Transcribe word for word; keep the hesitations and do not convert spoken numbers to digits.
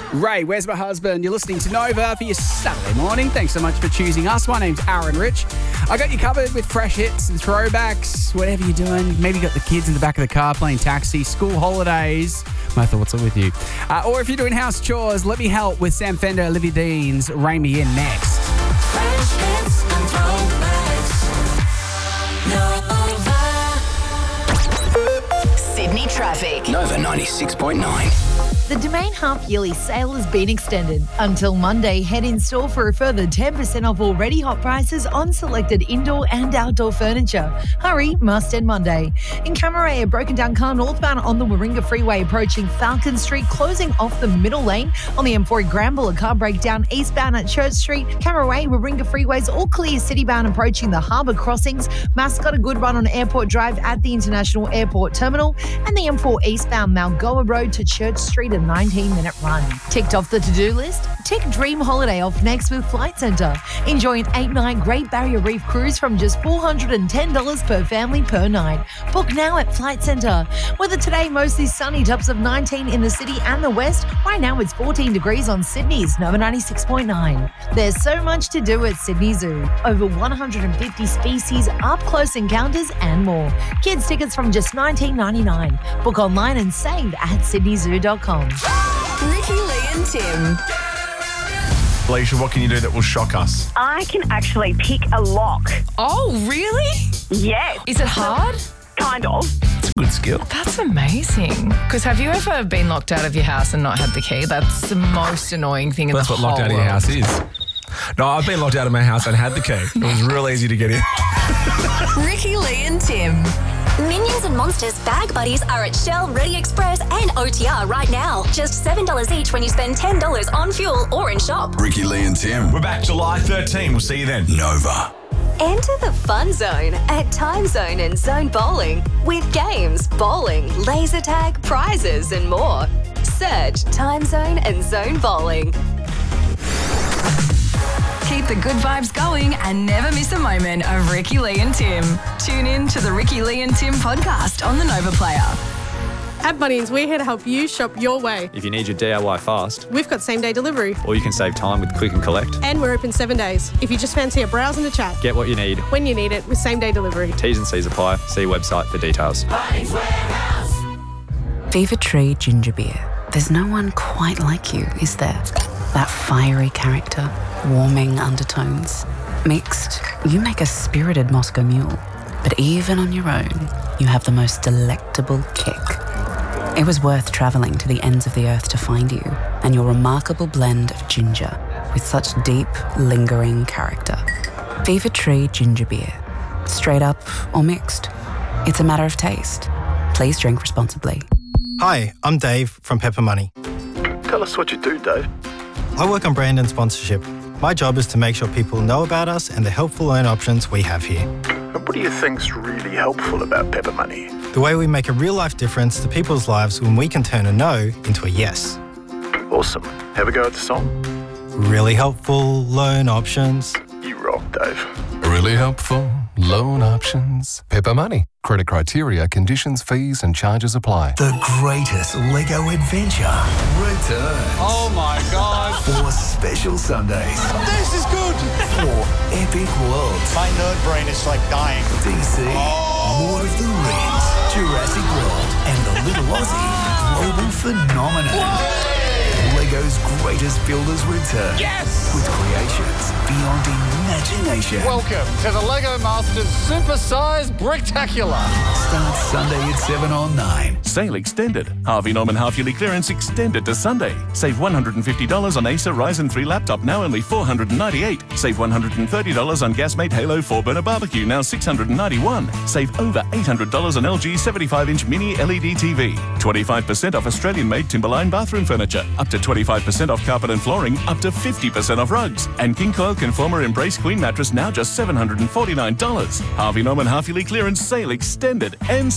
Ray, where's my husband? You're listening to Nova for your Saturday morning. Thanks so much for choosing us. My name's Aaron Rich. I got you covered with fresh hits and throwbacks, whatever you're doing. Maybe you got the kids in the back of the car playing taxi, school holidays. My thoughts are with you. Uh, or if you're doing house chores, let me help with Sam Fender, Olivia Dean's Rein Me In next. Fresh hits and throwbacks. Nova. Sydney traffic. Nova ninety-six point nine. The Domain half-yearly sale has been extended. Until Monday, head in store for a further ten percent off already hot prices on selected indoor and outdoor furniture. Hurry, must end Monday. In Cammeray, a broken down car northbound on the Warringah Freeway approaching Falcon Street, closing off the middle lane. On the M four at Granville, a car breakdown eastbound at Church Street. Cammeray, Warringah Freeways all clear citybound approaching the harbour crossings. Mass got a good run on Airport Drive at the International Airport Terminal. And the M four eastbound Malgoa Road to Church Street, a nineteen minute run. Ticked off the to-do list? Tick Dream Holiday off next with Flight Centre. Enjoy an eight-night Great Barrier Reef cruise from just four hundred ten dollars per family per night. Book now at Flight Centre. Weather today, mostly sunny, tops of nineteen in the city and the west. Right now it's fourteen degrees on Sydney's Nova ninety-six point nine. There's so much to do at Sydney Zoo. Over one hundred fifty species, up-close encounters and more. Kids tickets from just nineteen ninety-nine. Book online and save at sydney zoo dot com. Ricky, Lee and Tim. Alicia, what can you do that will shock us? I can actually pick a lock. Oh, really? Yes. Is it hard? Kind of. It's a good skill. That's amazing. Because have you ever been locked out of your house and not had the key? That's the most annoying thing in That's the what whole locked out of your world. house is. No, I've been locked out of my house and had the key. It was real easy to get in. Ricky, Lee and Tim. Minions and Monsters Bag Buddies are at Shell, Ready Express and O T R right now. Just seven dollars each when you spend ten dollars on fuel or in shop. Ricky, Lee and Tim. We're back July thirteenth. We'll see you then. Nova. Enter the fun zone at Time Zone and Zone Bowling with games, bowling, laser tag, prizes and more. Search Time Zone and Zone Bowling. Keep the good vibes going and never miss a moment of Ricky, Lee and Tim. Tune in to the Ricky, Lee and Tim podcast on the Nova Player. At Bunnings, we're here to help you shop your way. If you need your D I Y fast, We've got same-day delivery. or you can save time with click and collect, And we're open seven days. If you just fancy a browse and a chat, get what you need. when you need it with same-day delivery. T's and C's apply. See website for details. Fever Tree Ginger Beer. There's no one quite like you, is there? That fiery character, warming undertones. Mixed, you make a spirited Moscow Mule. But even on your own, you have the most delectable kick. It was worth travelling to the ends of the earth to find you and your remarkable blend of ginger with such deep, lingering character. Fever Tree Ginger Beer. Straight up or mixed. It's a matter of taste. Please drink responsibly. Hi, I'm Dave from Pepper Money. Tell us what you do, Dave. I work on brand and sponsorship. My job is to make sure people know about us and the helpful loan options we have here. And what do you think's really helpful about Pepper Money? The way we make a real-life difference to people's lives when we can turn a no into a yes. Awesome. Have a go at the song. Really helpful loan options. You rock, Dave. Really helpful loan options. Pepper Money. Credit criteria, conditions, fees and charges apply. The greatest Lego adventure returns. Oh my God. For special Sundays. This is good. For epic worlds. My nerd brain is like dying. D C. Oh. Lord of the Rings. Jurassic World. And the Little Aussie. Global phenomenon. Whoa. Lego's greatest builders return. Yes! With creations beyond imagination. Welcome to the Lego Masters Super-Sized Bricktacular. Start Sunday at seven on nine. Sale extended. Harvey Norman half-yearly clearance extended to Sunday. Save one hundred fifty dollars on Acer Ryzen three laptop, now only four hundred ninety-eight dollars. Save one hundred thirty dollars on Gasmate Halo four burner barbecue, now six hundred ninety-one dollars. Save over eight hundred dollars on L G seventy-five inch mini L E D T V. twenty-five percent off Australian-made Timberline bathroom furniture. Up to twenty-five percent off carpet and flooring. Up to fifty percent off rugs. And King Coil Conformer Embrace Queen mattress, now just seven hundred forty-nine dollars. Harvey Norman half-yearly clearance sale extended. Ends